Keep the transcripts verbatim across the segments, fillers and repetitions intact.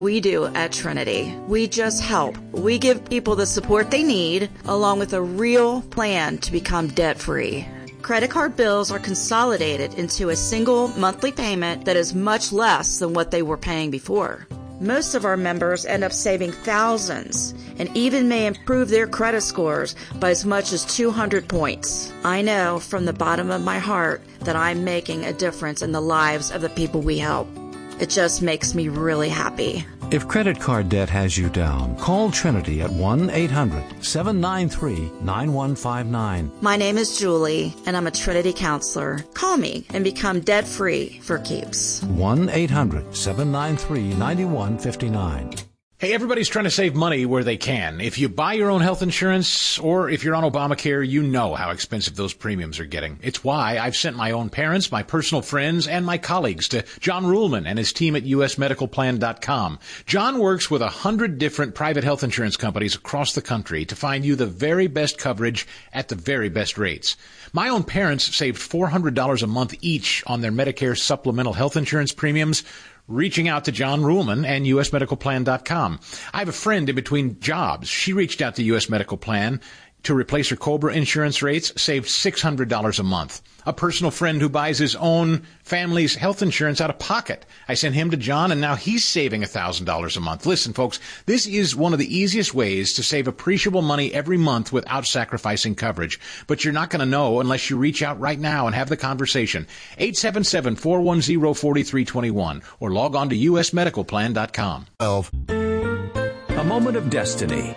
We do at Trinity. We just help. We give people the support they need, along with a real plan to become debt-free. Credit card bills are consolidated into a single monthly payment that is much less than what they were paying before. Most of our members end up saving thousands and even may improve their credit scores by as much as two hundred points. I know from the bottom of my heart that I'm making a difference in the lives of the people we help. It just makes me really happy. If credit card debt has you down, call Trinity at one eight hundred seven nine three nine one five nine. My name is Julie, and I'm a Trinity counselor. Call me and become debt-free for keeps. one eight hundred seven nine three nine one five nine. Hey, everybody's trying to save money where they can. If you buy your own health insurance or if you're on Obamacare, you know how expensive those premiums are getting. It's why I've sent my own parents, my personal friends, and my colleagues to John Ruhlman and his team at U S medical plan dot com. John works with a hundred different private health insurance companies across the country to find you the very best coverage at the very best rates. My own parents saved four hundred dollars a month each on their Medicare supplemental health insurance premiums, reaching out to John Ruhlman and U S medical plan dot com. I have a friend in between jobs. She reached out to U S Medical Plan to replace her COBRA insurance rates, saved six hundred dollars a month. A personal friend who buys his own family's health insurance out of pocket. I sent him to John, and now he's saving one thousand dollars a month. Listen, folks, this is one of the easiest ways to save appreciable money every month without sacrificing coverage. But you're not going to know unless you reach out right now and have the conversation. eight seven seven, four one zero, four three two one or log on to U S medical plan dot com. A moment of destiny.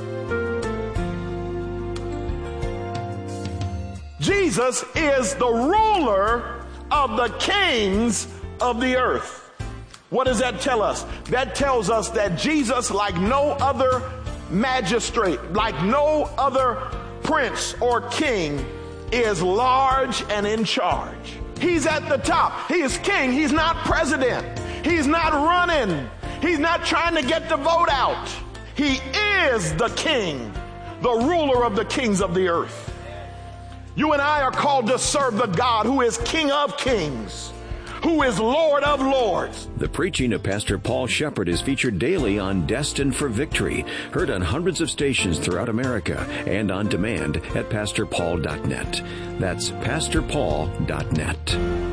Jesus is the ruler of the kings of the earth. What does that tell us? That tells us that Jesus, like no other magistrate, like no other prince or king, is large and in charge. He's at the top. He is king. He's not president. He's not running. He's not trying to get the vote out. He is the king, the ruler of the kings of the earth. You and I are called to serve the God who is King of kings, who is Lord of lords. The preaching of Pastor Paul Shepard is featured daily on Destined for Victory, heard on hundreds of stations throughout America and on demand at pastor paul dot net. That's pastor paul dot net.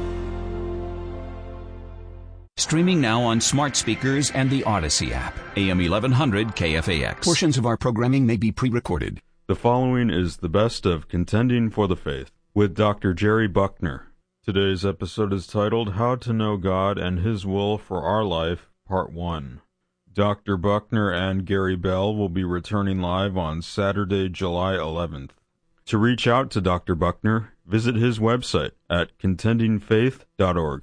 Streaming now on smart speakers and the Odyssey app. A M eleven hundred K F A X. Portions of our programming may be pre-recorded. The following is the best of Contending for the Faith with Doctor Jerry Buckner. Today's episode is titled How to Know God and His Will for Our Life, Part one. Doctor Buckner and Gary Bell will be returning live on Saturday, July eleventh. To reach out to Doctor Buckner, visit his website at contending faith dot org.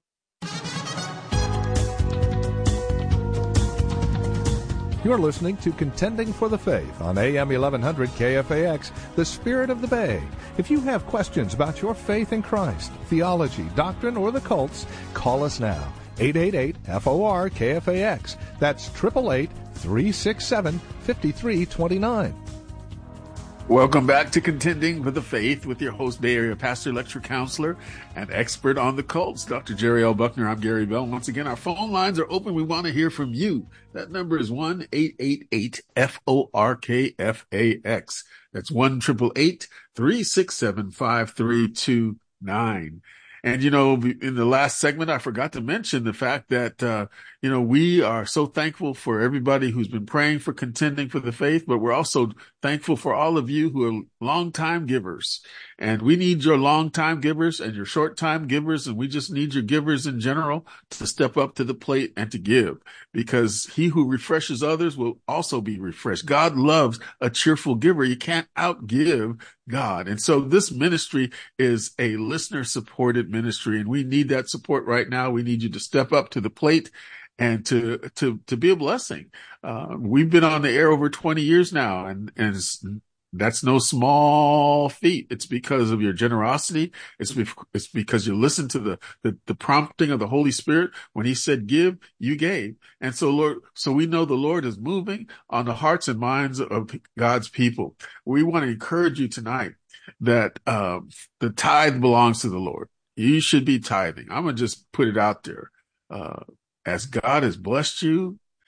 You're listening to Contending for the Faith on A M eleven hundred K F A X, the Spirit of the Bay. If you have questions about your faith in Christ, theology, doctrine, or the cults, call us now. eight eight eight, F O R, K F A X. That's eight eight eight, three six seven, five three two nine. Welcome back to Contending for the Faith with your host, Bay Area pastor, lecturer, counselor, and expert on the cults, Doctor Jerry L. Buckner. I'm Gary Bell. Once again, our phone lines are open. We want to hear from you. That number is one eight eight eight, F O R K F A X. That's one eight eight eight, three six seven, five three two nine. And, you know, in the last segment, I forgot to mention the fact that, uh, you know, we are so thankful for everybody who's been praying for Contending for the Faith, but we're also thankful for all of you who are long-time givers. And we need your long-time givers and your short-time givers, and we just need your givers in general to step up to the plate and to give, because he who refreshes others will also be refreshed. God loves a cheerful giver. You can't outgive God. And so this ministry is a listener-supported ministry, and we need that support right now. We need you to step up to the plate and to to to be a blessing. Uh, we've been on the air over twenty years now, and and it's, that's no small feat. It's because of your generosity. It's be, it's because you listen to the, the the prompting of the Holy Spirit. When He said give, you gave. And so Lord, so we know the Lord is moving on the hearts and minds of God's people. We want to encourage you tonight that uh, the tithe belongs to the Lord. You should be tithing. I'm gonna just put it out there. Uh, as God has blessed you,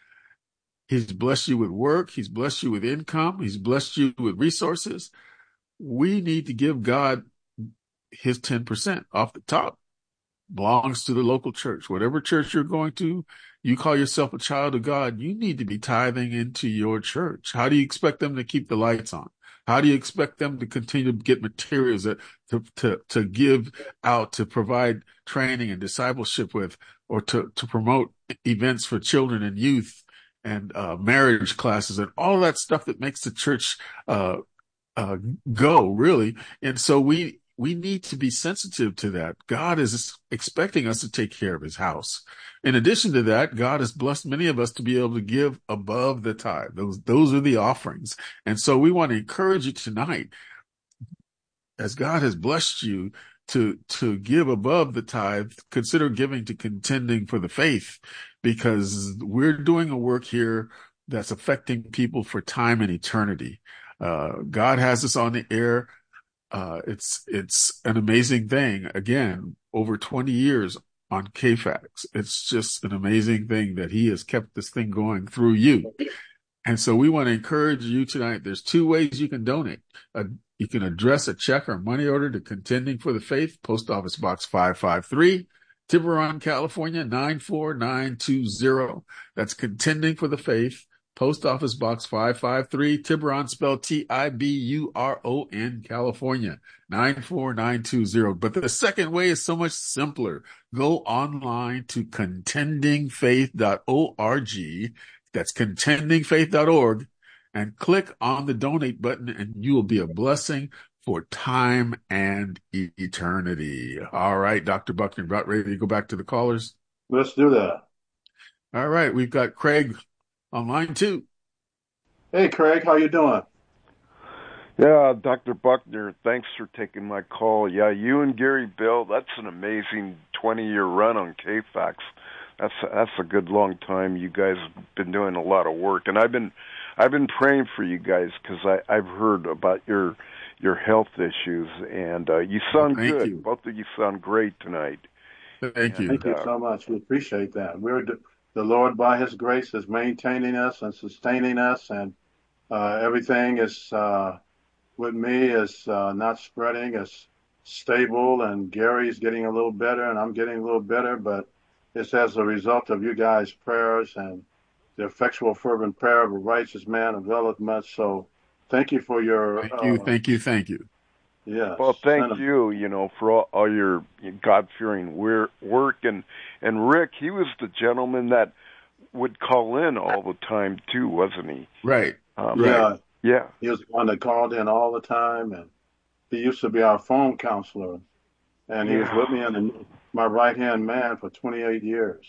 He's blessed you with work. He's blessed you with income. He's blessed you with resources. We need to give God his ten percent off the top. Belongs to the local church. Whatever church you're going to, you call yourself a child of God, you need to be tithing into your church. How do you expect them to keep the lights on? How do you expect them to continue to get materials that, to, to, to give out, to provide training and discipleship with, or to, to promote events for children and youth and uh, marriage classes and all that stuff that makes the church uh, uh, go, really? And so we, we need to be sensitive to that. God is expecting us to take care of his house. In addition to that, God has blessed many of us to be able to give above the tithe. Those, those are the offerings. And so we want to encourage you tonight, as God has blessed you to, to give above the tithe, consider giving to Contending for the Faith, because we're doing a work here that's affecting people for time and eternity. Uh, God has us on the air. Uh, it's, it's an amazing thing. Again, over twenty years on K FAX. It's just an amazing thing that he has kept this thing going through you. And so we want to encourage you tonight. There's two ways you can donate. Uh, you can address a check or money order to Contending for the Faith, Post Office Box five five three, Tiburon, California, nine four nine two zero. That's Contending for the Faith, Post Office Box five five three, Tiburon, spelled T I B U R O N, California, nine four nine two zero. But the second way is so much simpler. Go online to contending faith dot org. That's contending faith dot org, and click on the donate button, and you will be a blessing for time and eternity. All right, Doctor Buckner, about ready to go back to the callers? Let's do that. All right, we've got Craig on line two. Hey, Craig, how you doing? Yeah, Doctor Buckner, thanks for taking my call. Yeah, you and Gary Bill, that's an amazing twenty-year run on K FAX. That's that's a good long time. You guys have been doing a lot of work, and I've been I've been praying for you guys because I I've heard about your your health issues, and uh, you sound Thank good. you. Both of you sound great tonight. Thank and, you. Thank you uh, so much. We appreciate that. We're the Lord, by His grace, is maintaining us and sustaining us, and uh, everything is uh, with me is uh, not spreading. It's stable, and Gary's getting a little better, and I'm getting a little better, but it's as a result of you guys' prayers and the effectual, fervent prayer of a righteous man availeth much. So thank you for your... Thank you, uh, thank you, thank you. Yes. Well, thank sentiment. you, you know, for all, all your God-fearing work. And, and Rick, he was the gentleman that would call in all the time, too, wasn't he? Right. Um, Yeah. right. Yeah. He was the one that called in all the time, and he used to be our phone counselor. And he Yeah. was with me and my right-hand man for twenty-eight years.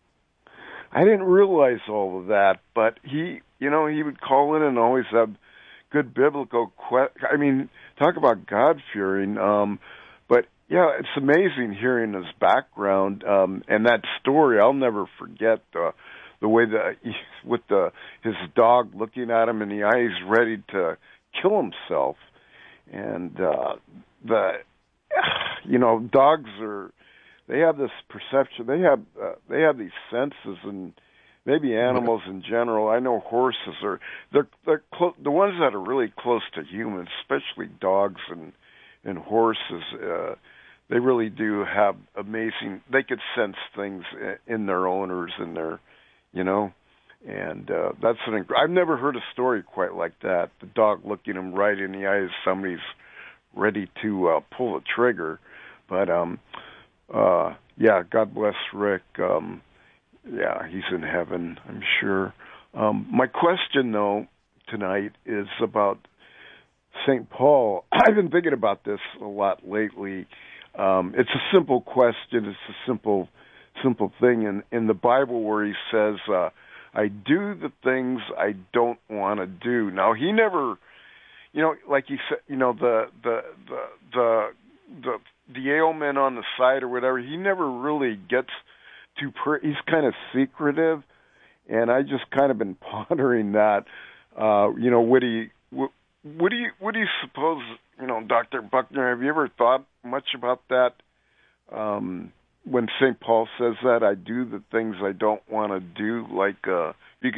I didn't realize all of that, but he, you know, he would call in and always have good biblical questions. I mean, talk about God-fearing. Um, but, yeah, it's amazing hearing his background um, and that story. I'll never forget the the way that he, with the his dog looking at him in the eyes, ready to kill himself. And uh, the, you know, dogs are, they have this perception. They have uh, they have these senses, and maybe animals in general. I know horses are they're they're clo- the ones that are really close to humans, especially dogs and and horses. Uh, they really do have amazing. They could sense things in their owners and their, you know, and uh, that's an. I've never heard a story quite like that. The dog looking him right in the eyes. Somebody's ready to uh, pull the trigger, but um. Uh, yeah, God bless Rick. Um, yeah, he's in heaven, I'm sure. Um, my question, though, tonight is about Saint Paul. I've been thinking about this a lot lately. Um, it's a simple question. It's a simple, simple thing in, in the Bible where he says, uh, I do the things I don't want to do. Now, he never, you know, like he said, you know, the, the, the, the, the, the ailment on the side or whatever, he never really gets to, per- he's kind of secretive, and I just kind of been pondering that, uh, you know, what do you, what, what do you, what do you suppose, you know, Doctor Buckner, have you ever thought much about that, um, when Saint Paul says that, I do the things I don't want to do, like, uh, you could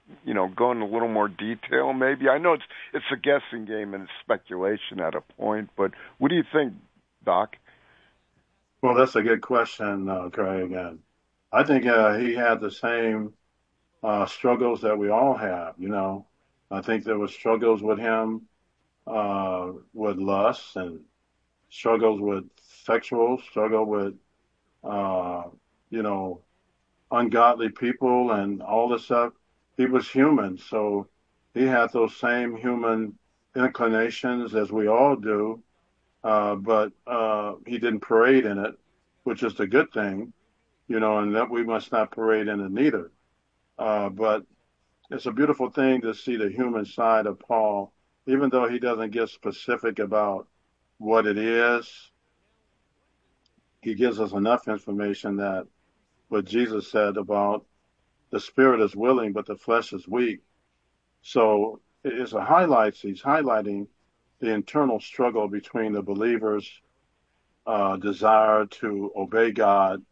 you know, go into a little more detail maybe? I know it's it's a guessing game and it's speculation at a point, but what do you think, Doc? Well, that's a good question, uh, Craig. And I think uh, he had the same uh, struggles that we all have, you know. I think there were struggles with him uh, with lust and struggles with sexual, struggle with, uh, you know, ungodly people and all this stuff. He was human, so he had those same human inclinations as we all do, uh, but uh, he didn't parade in it, which is the good thing, you know, and that we must not parade in it neither. Uh, but it's a beautiful thing to see the human side of Paul, even though he doesn't get specific about what it is. He gives us enough information that what Jesus said about the spirit is willing, but the flesh is weak. So it's a highlights. He's highlighting the internal struggle between the believer's uh, desire to obey God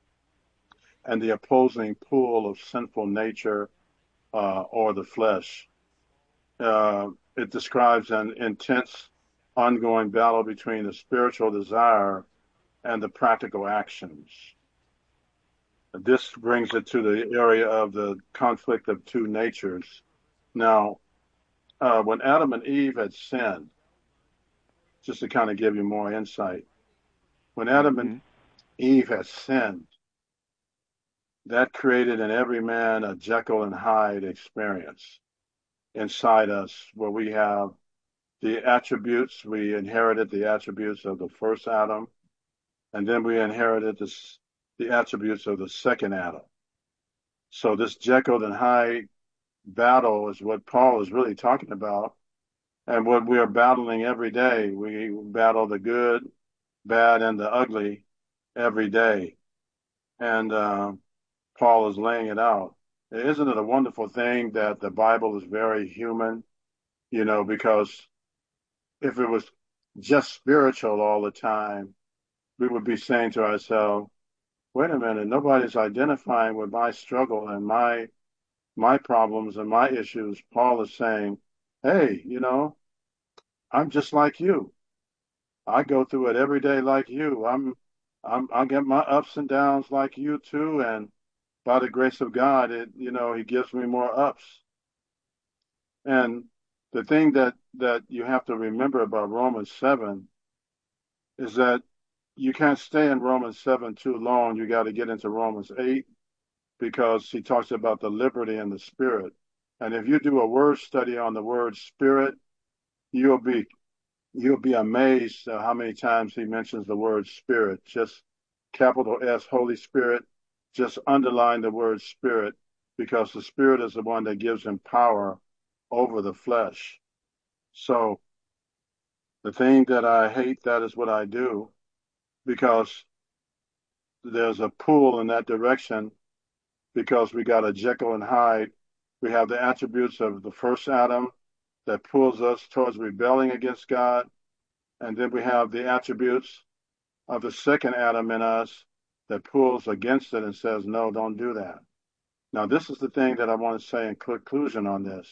and the opposing pull of sinful nature uh, or the flesh. Uh, it describes an intense, ongoing battle between the spiritual desire and the practical actions. This brings it to the area of the conflict of two natures. Now, uh, when Adam and Eve had sinned, just to kind of give you more insight, when Adam mm-hmm. and Eve had sinned, that created in every man a Jekyll and Hyde experience inside us, where we have the attributes, we inherited the attributes of the first Adam, and then we inherited this, the attributes of the second Adam. So this Jekyll and Hyde battle is what Paul is really talking about, and what we are battling every day. We battle the good, bad, and the ugly every day. And uh, Paul is laying it out. Isn't it a wonderful thing that the Bible is very human? You know, because if it was just spiritual all the time, we would be saying to ourselves, wait a minute, nobody's identifying with my struggle and my my problems and my issues. Paul is saying, hey, you know, I'm just like you. I go through it every day like you. I'm, I'm, I get my ups and downs like you too. And by the grace of God, it, you know, he gives me more ups. And the thing that, that you have to remember about Romans seven is that you can't stay in Romans seven too long. You got to get into Romans eight, because he talks about the liberty and the spirit. And if you do a word study on the word spirit, you'll be you'll be amazed uh, how many times he mentions the word spirit. Just capital S, Holy Spirit, just underline the word spirit, because the spirit is the one that gives him power over the flesh. So the thing that I hate, that is what I do, because there's a pull in that direction, because we got a Jekyll and Hyde. We have the attributes of the first Adam that pulls us towards rebelling against God. And then we have the attributes of the second Adam in us that pulls against it and says, no, don't do that. Now, this is the thing that I want to say in conclusion on this.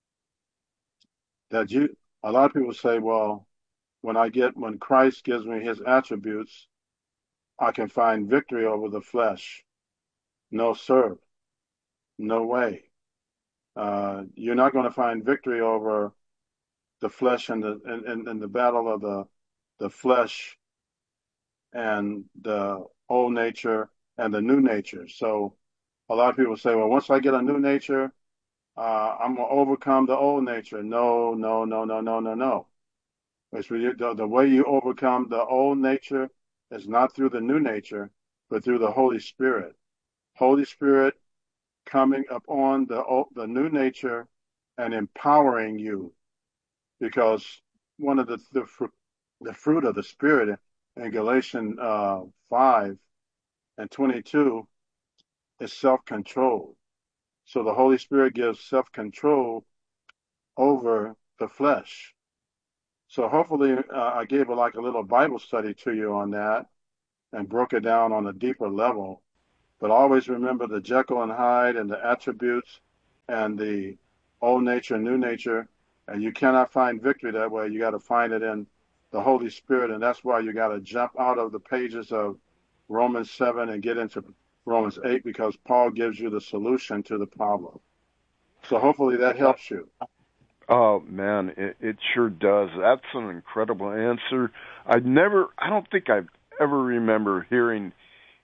That you, a lot of people say, well, when I get, when Christ gives me his attributes, I can find victory over the flesh. No, sir. No way. Uh, you're not going to find victory over the flesh and the and, and the battle of the the flesh and the old nature and the new nature. So a lot of people say, well, once I get a new nature, uh, I'm going to overcome the old nature. No, no, no, no, no, no, no. It's really, the, the way you overcome the old nature is not through the new nature, but through the Holy Spirit. Holy Spirit coming upon the the new nature and empowering you, because one of the the, fr- the fruit of the Spirit in Galatians uh, five and twenty-two is self-control. So the Holy Spirit gives self-control over the flesh. So hopefully uh, I gave a, like a little Bible study to you on that and broke it down on a deeper level. But always remember the Jekyll and Hyde and the attributes and the old nature, new nature, and you cannot find victory that way. You got to find it in the Holy Spirit, and that's why you got to jump out of the pages of Romans seven and get into Romans eight, because Paul gives you the solution to the problem. So hopefully that helps you. Oh, man, it, it sure does. That's an incredible answer. I never, I don't think I've ever remember hearing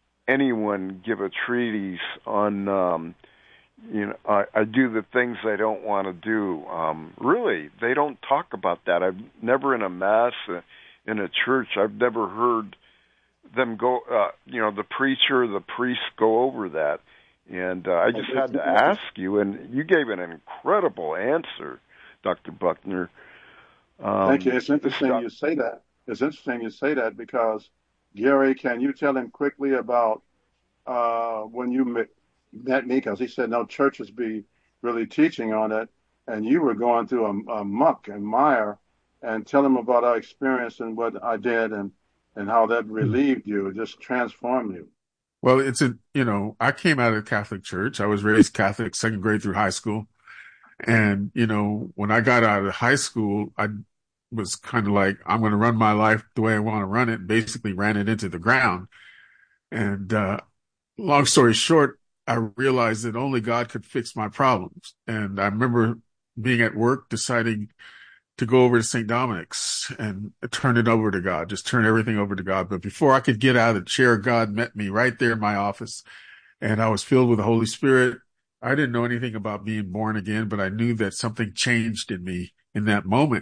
anyone give a treatise on, um, you know, I, I do the things I don't want to do. Um, really, they don't talk about that. I've never in a mass, uh, in a church, I've never heard them go, uh, you know, the preacher, the priest go over that. And uh, I just had to ask you, and you gave an incredible answer, Doctor Buckner. Um, Thank you. It's interesting you say that. It's interesting you say that because, Gary, can you tell him quickly about uh, when you met, met me? Because he said no churches be really teaching on it, and you were going through a, a muck and mire, and tell him about our experience and what I did and, and how that relieved you, just transformed you. Well, it's a, you know, I came out of the Catholic Church. I was raised Catholic, second grade through high school. And, you know, when I got out of high school, I was kind of like, I'm going to run my life the way I want to run it, basically ran it into the ground. And, uh, long story short, I realized that only God could fix my problems. And I remember being at work deciding to go over to Saint Dominic's and turn it over to God, just turn everything over to God. But before I could get out of the chair, God met me right there in my office, and I was filled with the Holy Spirit. I didn't know anything about being born again, but I knew that something changed in me in that moment.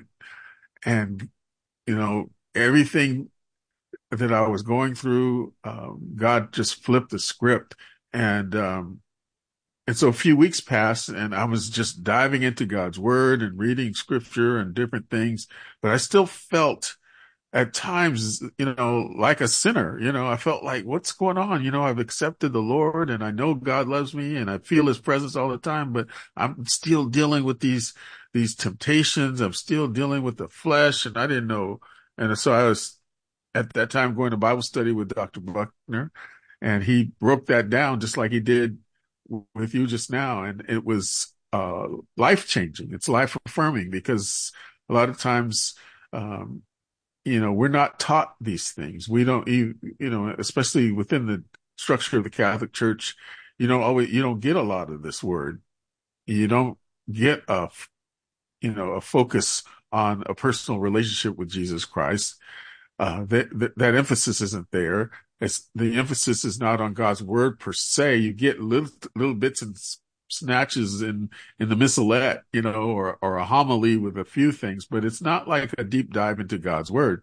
And, you know, everything that I was going through, um, God just flipped the script. And, um, and so a few weeks passed and I was just diving into God's word and reading scripture and different things, but I still felt at times, you know, like a sinner. You know, I felt like, what's going on? You know, I've accepted the Lord and I know God loves me and I feel his presence all the time, but I'm still dealing with these, these temptations. I'm still dealing with the flesh, and I didn't know. And so I was at that time going to Bible study with Doctor Buckner, and he broke that down just like he did with you just now. And it was, uh, life changing. It's life affirming, because a lot of times, um, you know, we're not taught these things. We don't, you, you know, especially within the structure of the Catholic Church, you don't always, you don't get a lot of this word. You don't get a, you know, a focus on a personal relationship with Jesus Christ. Uh, that, that, that emphasis isn't there. It's, the emphasis is not on God's word per se. You get little, little bits and snatches in, in the missalette, you know, or, or a homily with a few things, but it's not like a deep dive into God's word.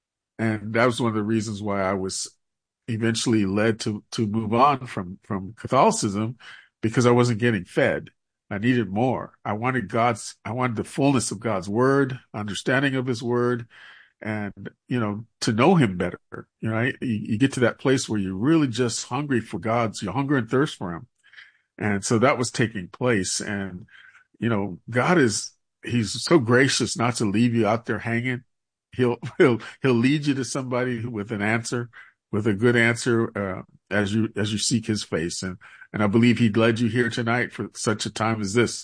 And that was one of the reasons why I was eventually led to, to move on from, from Catholicism, because I wasn't getting fed. I needed more. I wanted God's, I wanted the fullness of God's word, understanding of his word, and, you know, to know him better. You know, you, you get to that place where you're really just hungry for God's, you hunger and thirst for him. And so that was taking place. And, you know, God is, he's so gracious not to leave you out there hanging. He'll, he'll, he'll lead you to somebody with an answer, with a good answer, uh, as you, as you seek his face. And, and I believe he led you here tonight for such a time as this.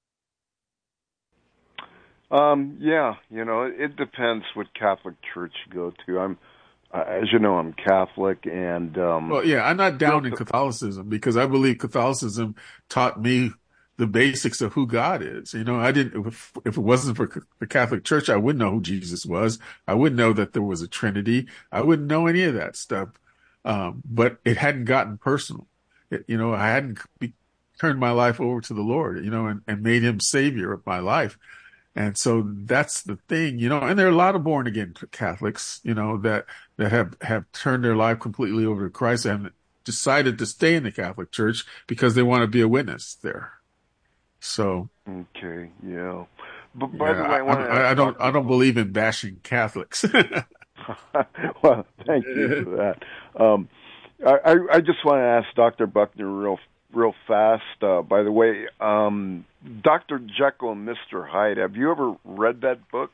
Um, yeah, you know, it depends what Catholic church you go to. I'm, uh, as you know, I'm Catholic, and um, well, yeah, I'm not down in Catholicism, because I believe Catholicism taught me the basics of who God is. You know, I didn't, if, if it wasn't for the Catholic Church, I wouldn't know who Jesus was. I wouldn't know that there was a Trinity. I wouldn't know any of that stuff. Um, but it hadn't gotten personal. It, you know, I hadn't be, turned my life over to the Lord, you know, and, and made him savior of my life. And so that's the thing, you know, and there are a lot of born again Catholics, you know, that, that have, have turned their life completely over to Christ and decided to stay in the Catholic Church because they want to be a witness there. So. Okay. Yeah. But by yeah, the way, I, want I, to I, I don't, I don't believe in bashing Catholics. Well, thank you for that. Um, I, I just want to ask Doctor Buckner real real fast. Uh, by the way, um, Doctor Jekyll and Mister Hyde, have you ever read that book?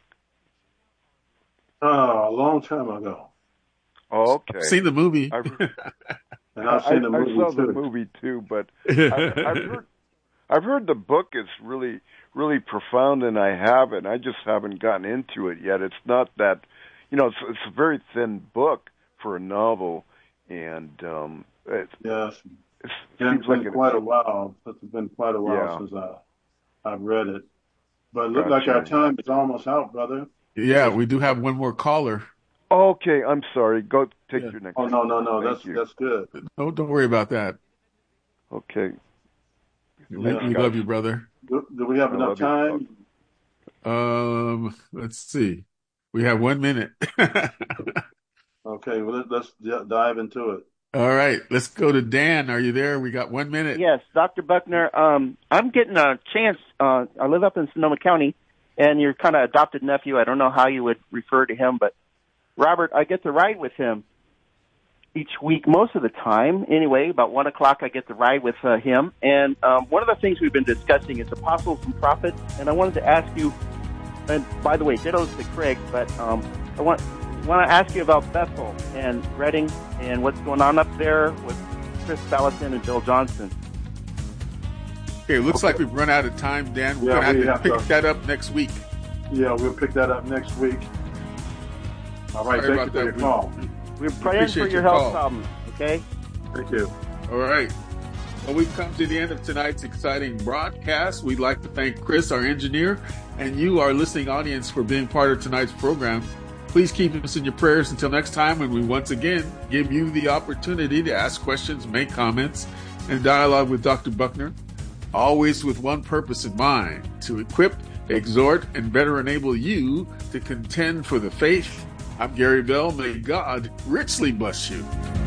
Oh, a long time ago. Oh, okay. I've seen the movie. I've, and I've seen the I, movie I saw too. the movie too, but I, I've heard I've heard the book is really, really profound, and I haven't. I just haven't gotten into it yet. It's not that, you know, it's, it's a very thin book for a novel, and um, it's, yes, it's, it seems it's like been it, quite a while. It's been quite a while Yeah. since I I've read it. But it looks Gotcha. like our time is almost out, brother. Yeah, we do have one more caller. Okay, I'm sorry. Go take Yeah. your next. Oh no, no, no. Thank That's you. that's good. No, don't worry about that. Okay. We, Yeah. we love you, brother. Do, do we have I enough love you. time? Um, let's see. We have one minute. Okay, well let, let's d- dive into it. All right, let's go to Dan. Are you there? We got one minute. Yes, Doctor Buckner. Um, I'm getting a chance. Uh, I live up in Sonoma County, and you're kind of adopted nephew. I don't know how you would refer to him, but Robert, I get to ride with him each week, most of the time. Anyway, about one o'clock, I get to ride with uh, him. And um, one of the things we've been discussing is apostles and prophets. And I wanted to ask you, and by the way, dittos to Craig, but um, I want want to ask you about Bethel and Redding and what's going on up there with Chris Ballison and Bill Johnson. Okay, it looks like we've run out of time, Dan. We're Yeah, going we to have have to pick to- that up next week. Yeah, we'll pick that up next week. All right, Sorry thank you about for your that. call. We're praying appreciate for your your health call. problems, okay? Thank you. All right. Well, we've come to the end of tonight's exciting broadcast. We'd like to thank Chris, our engineer, and you, our listening audience, for being part of tonight's program. Please keep us in your prayers until next time when we once again give you the opportunity to ask questions, make comments, and dialogue with Doctor Buckner, always with one purpose in mind, to equip, exhort, and better enable you to contend for the faith. I'm Gary Bell. May God richly bless you.